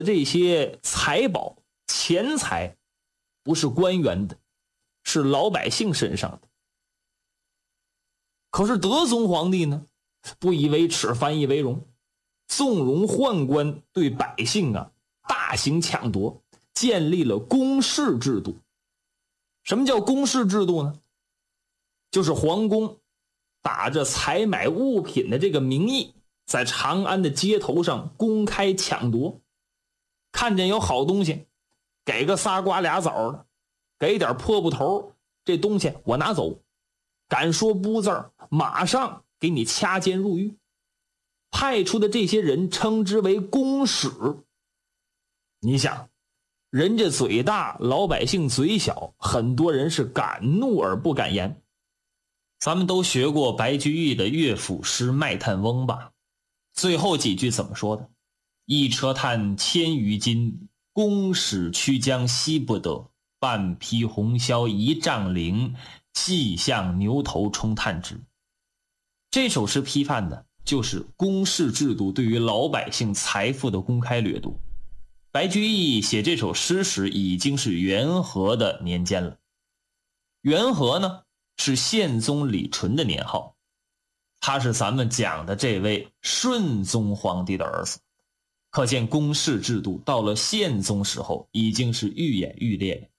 这些财宝钱财不是官员的，是老百姓身上的。可是德宗皇帝呢，不以为耻，反以为荣，纵容宦官对百姓大行抢夺，建立了公示制度。什么叫公示制度呢？就是皇宫打着采买物品的这个名义，在长安的街头上公开抢夺，看见有好东西，给个仨瓜俩枣的，给点破布头，这东西我拿走，敢说不字马上给你掐尖入狱。派出的这些人称之为公使。你想，人家嘴大，老百姓嘴小，很多人是敢怒而不敢言。咱们都学过白居易的乐府诗《卖炭翁》吧？最后几句怎么说的？一车炭千余斤，公使驱将惜不得，半匹红绡一丈绫，细向牛头充炭之。这首诗批判的就是公示制度对于老百姓财富的公开掠夺。白居易写这首诗时已经是元和的年间了。元和呢，是宪宗李纯的年号，他是咱们讲的这位顺宗皇帝的儿子。可见公示制度到了宪宗时候已经是愈演愈烈了。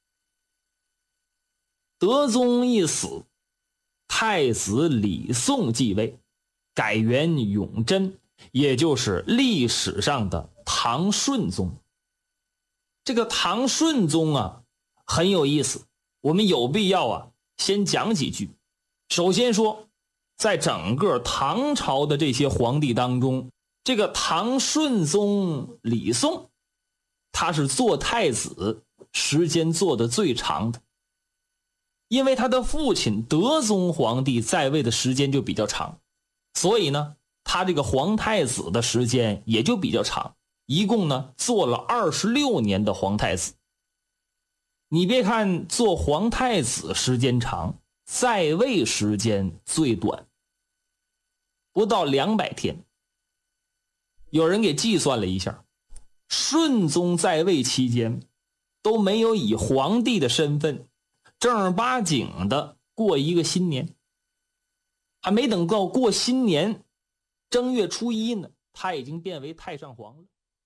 德宗一死，太子李诵继位，改元永贞，也就是历史上的唐顺宗。这个唐顺宗很有意思，我们有必要先讲几句。首先说，在整个唐朝的这些皇帝当中，这个唐顺宗李诵，他是做太子时间做的最长的。因为他的父亲德宗皇帝在位的时间就比较长，所以呢，他这个皇太子的时间也就比较长，一共呢做了26年的皇太子。你别看做皇太子时间长，在位时间最短，不到200天。有人给计算了一下，顺宗在位期间都没有以皇帝的身份正儿八经的过一个新年，还没等到过新年正月初1呢，他已经变为太上皇了。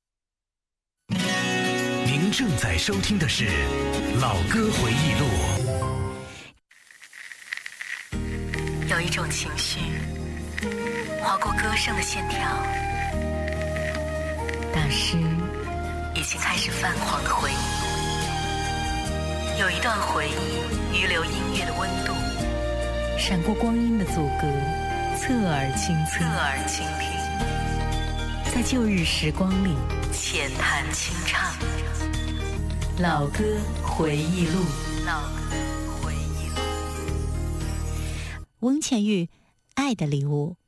您正在收听的是老歌回忆录。 有一种情绪划过歌声的线条，大师已经开始泛黄的回忆。有一段回忆余留音乐的温度， 闪过光阴的阻隔，侧耳倾听，在旧日时光里浅谈清唱。 老歌回忆录，翁倩玉，爱的礼物。